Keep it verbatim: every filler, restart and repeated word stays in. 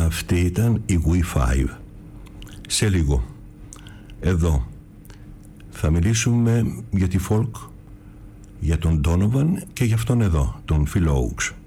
Αυτή ήταν η γουι φάιβ. Σε λίγο, εδώ, θα μιλήσουμε για τη folk, για τον Donovan και για αυτόν εδώ, τον Phil Oakes.